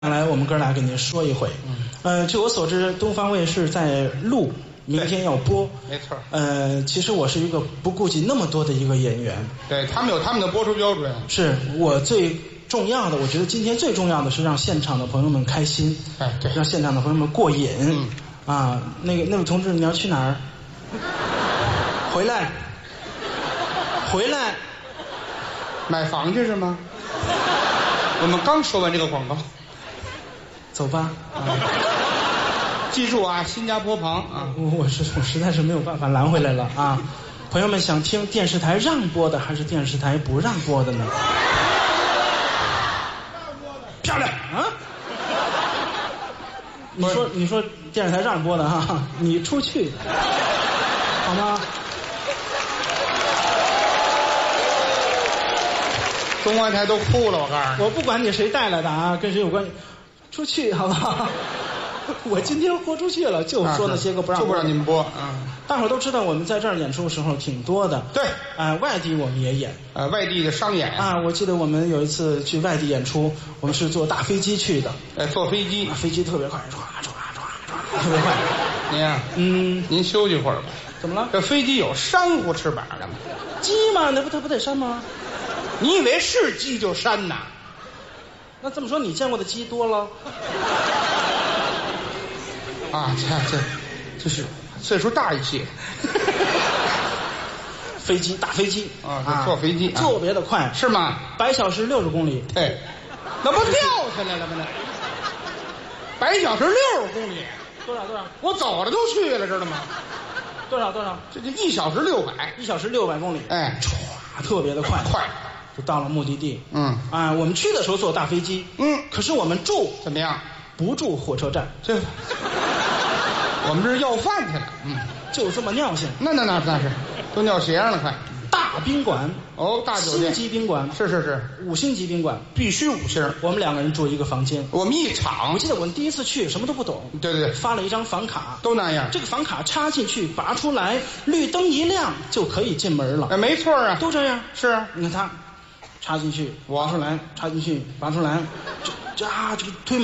来，我们哥俩给您说一回。据我所知，东方卫视在录，明天要播。 没错。 其实我是一个不顾及那么多的一个演员。 对，他们有他们的播出标准。 是我最重要的，我觉得今天最重要的是让现场的朋友们开心。 哎，对， 让现场的朋友们过瘾。那位同志，你要去哪儿？回来。回来。 买房去是吗？我们刚说完这个广告。 走吧。 记住啊，新加坡旁啊。 我实在是没有办法拦回来了啊！朋友们想听电视台让播的还是电视台不让播的呢？漂亮啊！你说电视台让播的哈，你出去好吗？ 中央台都哭了，我告诉你。 我不管你谁带来的啊，跟谁有关系，出去好不好？我今天豁出去了，就说那些个不让播， 就不让你们播。 大伙都知道我们在这儿演出的时候挺多的。 对。 外地我们也演。 外地的商演啊，我记得我们有一次去外地演出，我们是坐大飞机去的。 坐飞机。 飞机特别快，唰，特别快。 您呀，您休息会儿吧。 怎么了？ 这飞机有珊瑚翅膀的吗？ 鸡嘛，那不得扇吗？ 你以为是鸡就扇呐？ 那这么说，你见过的鸡多了？ 啊，这是岁数大一些。 飞机，大飞机啊，坐飞机特别的快， 是吗 ？100小时60公里。 哎，那不掉下来了吗？那100小时60公里， 多少？ 我走着都去了，知道吗？ 多少？ 这1小时600 ，1小时600公里。 哎， 唰，特别的快，就到了目的地。我们去的时候坐大飞机。可是我们住怎么样？ 不住火车站， 这我们这是要饭去了。 就这么尿性。 那是都尿鞋上了，快。 大宾馆大酒店， 星级宾馆是 5星级宾馆， 必须5星。 我们2个人住一个房间， 我们一场。 我记得我们第一次去什么都不懂， 对， 发了一张房卡， 都那样。 这个房卡插进去拔出来，绿灯一亮就可以进门了。 没错啊， 都这样。 是啊， 你看他插进去，拔出来，插进去，拔出来，这个推门。